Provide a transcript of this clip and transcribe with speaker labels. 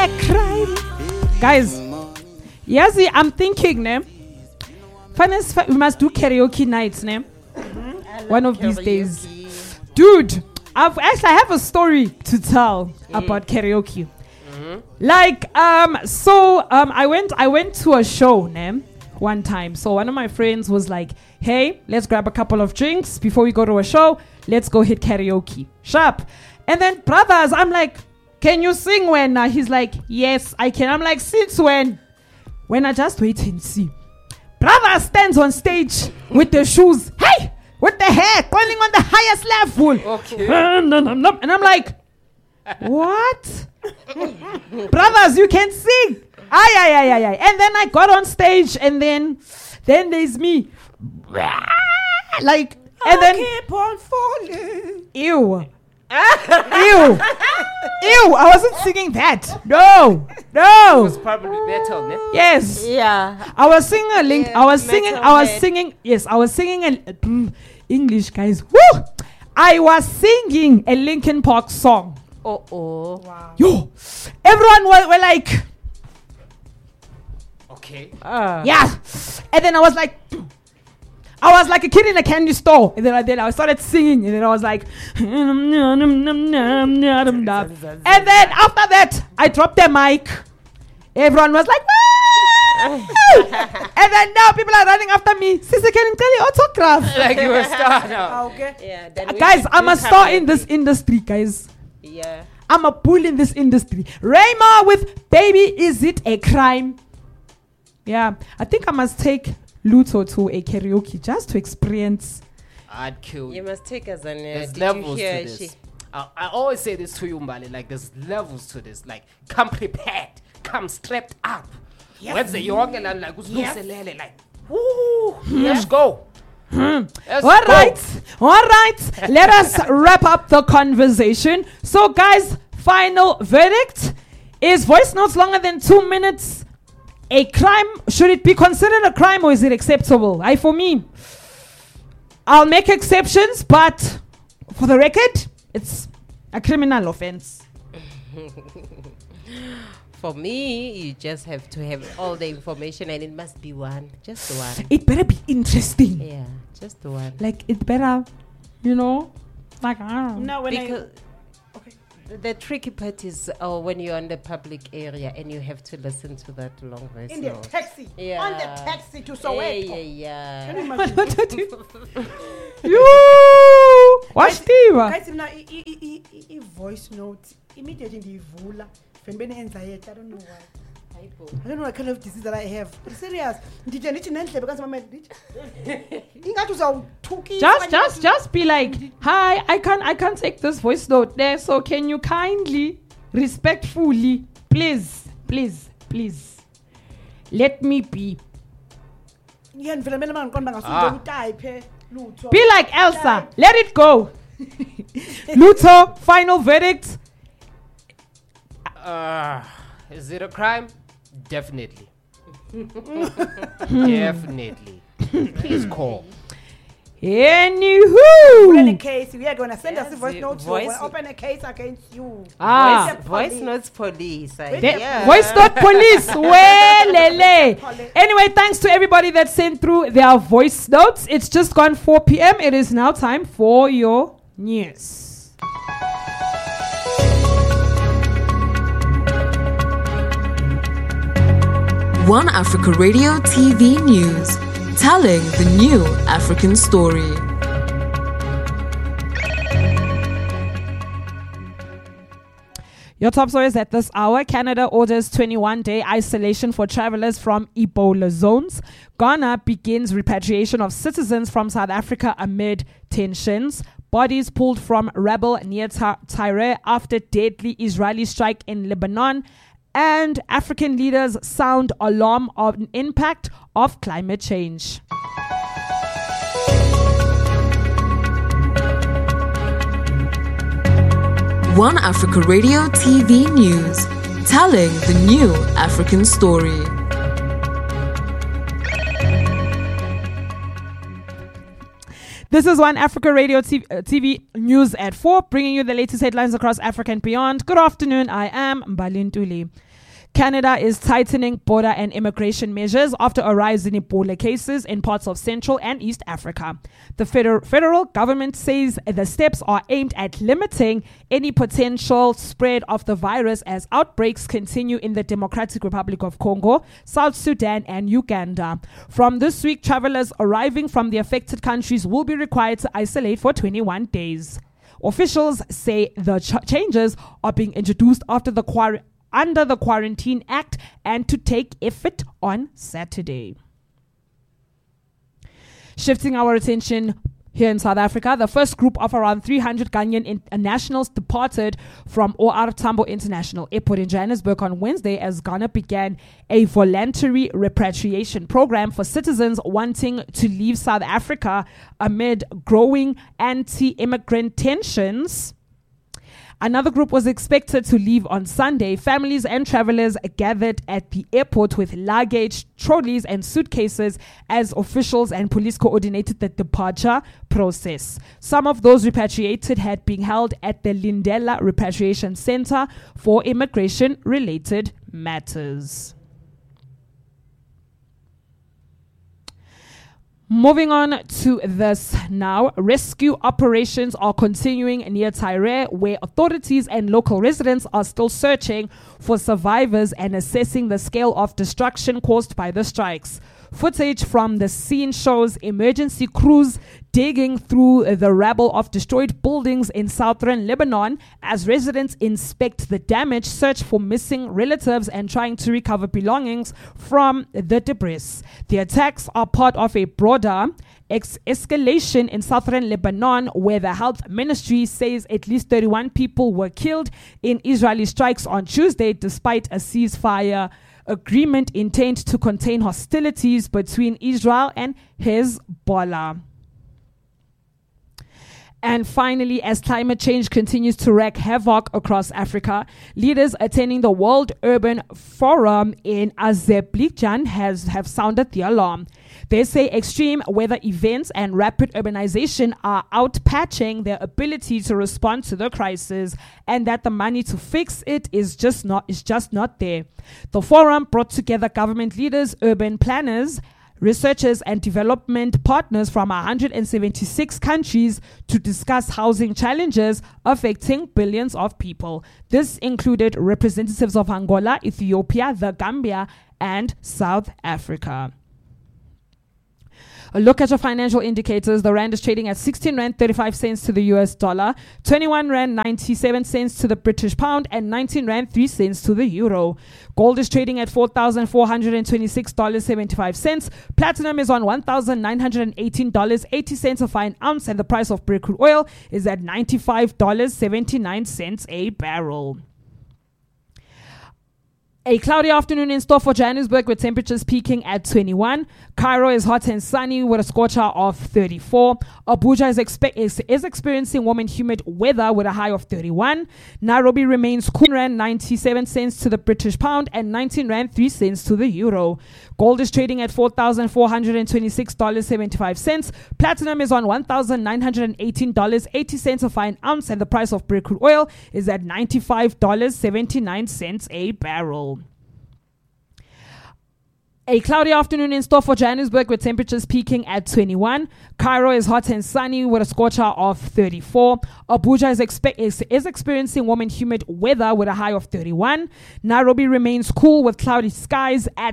Speaker 1: a crime? Guys, yes, I'm thinking, ne? We must do karaoke nights, ne? One of these days. Dude, I have a story to tell about karaoke. Like, I went to a show, ne? One time. So one of my friends was like, hey, let's grab a couple of drinks before we go to a show. Let's go hit karaoke. Sharp. And then, brothers, I'm like, can you sing when? He's like, yes, I can. I'm like, since when? When I just wait and see. Brother stands on stage with the shoes. Hey, with the hair falling on the highest level.
Speaker 2: Okay.
Speaker 1: And I'm like, what? Brothers, you can sing. Aye. And then I got on stage, and then there's me. Like, and then
Speaker 3: keep on falling.
Speaker 1: Ew. I wasn't singing that. No.
Speaker 2: It was probably metal, ne?
Speaker 1: Yes.
Speaker 4: Yeah.
Speaker 1: I was singing a link.
Speaker 4: Yeah,
Speaker 1: I was singing. Yes, I was singing English, guys. Woo! I was singing a Linkin Park song.
Speaker 4: Oh.
Speaker 3: Wow.
Speaker 1: Yo, everyone were like,
Speaker 2: Okay.
Speaker 1: yeah. And then I was like a kid in a candy store. And then I started singing. And then I was like, and then after that, I dropped the mic. Everyone was like, and then now people are running after me. Sister, can you tell you autograph?
Speaker 2: Like you were a star now.
Speaker 3: Okay.
Speaker 4: Yeah. Then
Speaker 1: Guys, I'm a star in this industry, guys.
Speaker 4: Yeah.
Speaker 1: I'm a bull in this industry. Rayma with Baby, Is It a Crime? Yeah, I think I must take Luto to a karaoke just to experience.
Speaker 2: I'd kill
Speaker 4: You
Speaker 2: you.
Speaker 4: must take us on
Speaker 2: There's
Speaker 4: did
Speaker 2: levels
Speaker 4: you
Speaker 2: to
Speaker 4: hear
Speaker 2: this. I always say this to you, Mbali. Like, there's levels to this. Like, come prepared. Come strapped up. When's the young and I'm like, woo, let's go. Let's
Speaker 1: All
Speaker 2: go.
Speaker 1: right. Let us wrap up the conversation. So, guys, final verdict: is voice notes longer than 2 minutes a crime? Should it be considered a crime, or is it acceptable? For me, I'll make exceptions, but for the record, it's a criminal offense.
Speaker 4: For me, you just have to have all the information, and it must be just one.
Speaker 1: It better be interesting.
Speaker 4: Yeah, just one.
Speaker 1: Like, it better, like, I don't know.
Speaker 3: Now when
Speaker 4: Because the tricky part is when you're on the public area and you have to listen to that long voice
Speaker 3: in the
Speaker 4: note.
Speaker 3: taxi,
Speaker 4: Yeah.
Speaker 3: on the taxi to Soweto.
Speaker 4: Yeah.
Speaker 3: Can you imagine?
Speaker 1: You watch TV.
Speaker 3: Guys, now voice note immediately ndiyivula. Fembeni anxiety. I don't know why. I don't know what kind of disease that I have. I'm serious. Ndije nithi nendlebe because mama ndithi. Ingathi uzawuthuki.
Speaker 1: Just be like, hi, I can't take this voice note there, so can you kindly, respectfully, please, let me be.
Speaker 3: Yeah, ndivela mina mangiqonda ngasuke utype lutho.
Speaker 1: Be like Elsa, let it go. Luto, final verdict.
Speaker 2: Is it a crime? Definitely. Definitely. Please call.
Speaker 1: Anywho.
Speaker 3: Open a case. We are going to send us a voice note. We'll open a case against you.
Speaker 4: Voice notes police.
Speaker 1: Voice note police. Anyway, thanks to everybody that sent through their voice notes. It's just gone 4 p.m. It is now time for your news.
Speaker 5: One Africa Radio TV News, telling the new African story.
Speaker 1: Your top stories at this hour. Canada orders 21-day isolation for travelers from Ebola zones. Ghana begins repatriation of citizens from South Africa amid tensions. Bodies pulled from rebel near Tyre after deadly Israeli strike in Lebanon. And African leaders sound alarm of an impact of climate change.
Speaker 5: One Africa Radio TV News, telling the new African story.
Speaker 1: This is One Africa Radio TV News at 4, bringing you the latest headlines across Africa and beyond. Good afternoon, I am Mbalin Tuli. Canada is tightening border and immigration measures after a rise in Ebola cases in parts of Central and East Africa. The federal government says the steps are aimed at limiting any potential spread of the virus as outbreaks continue in the Democratic Republic of Congo, South Sudan, and Uganda. From this week, travelers arriving from the affected countries will be required to isolate for 21 days. Officials say the changes are being introduced under the Quarantine Act and to take effect on Saturday. Shifting our attention here in South Africa, the first group of around 300 Ghanaian nationals departed from OR Tambo International Airport in Johannesburg on Wednesday as Ghana began a voluntary repatriation program for citizens wanting to leave South Africa amid growing anti-immigrant tensions. Another group was expected to leave on Sunday. Families and travelers gathered at the airport with luggage, trolleys, and suitcases as officials and police coordinated the departure process. Some of those repatriated had been held at the Lindela Repatriation Center for immigration-related matters. Moving on to this now, rescue operations are continuing near Tyre, where authorities and local residents are still searching for survivors and assessing the scale of destruction caused by the strikes. Footage from the scene shows emergency crews digging through the rubble of destroyed buildings in southern Lebanon as residents inspect the damage, search for missing relatives, and trying to recover belongings from the debris. The attacks are part of a broader escalation in southern Lebanon, where the health ministry says at least 31 people were killed in Israeli strikes on Tuesday, despite a ceasefire agreement intended to contain hostilities between Israel and Hezbollah. And finally, as climate change continues to wreak havoc across Africa, leaders attending the World Urban Forum in Azerbaijan have sounded the alarm. They say extreme weather events and rapid urbanization are outpatching their ability to respond to the crisis, and that the money to fix it is just not there. The forum brought together government leaders, urban planners, researchers, and development partners from 176 countries to discuss housing challenges affecting billions of people. This included representatives of Angola, Ethiopia, the Gambia, and South Africa. A look at your financial indicators. The rand is trading at 16 rand 35 cents to the US dollar, 21 rand 97 cents to the British pound, and 19 rand 3 cents to the euro. Gold is trading at $4,426.75. Platinum is on $1,918.80 a fine ounce, and the price of Brent crude oil is at $95.79 a barrel. A cloudy afternoon in store for Johannesburg with temperatures peaking at 21. Cairo is hot and sunny with a scorcher of 34. Abuja is experiencing warm and humid weather with a high of 31. Nairobi remains cool, rand 97 cents to the British pound and 19 rand 3 cents to the euro. Gold is trading at $4,426.75. Platinum is on $1,918.80 a fine ounce, and the price of Brent crude oil is at $95.79 a barrel. A cloudy afternoon in store for Johannesburg with temperatures peaking at 21. Cairo is hot and sunny with a scorcher of 34. Abuja is experiencing warm and humid weather with a high of 31. Nairobi remains cool with cloudy skies at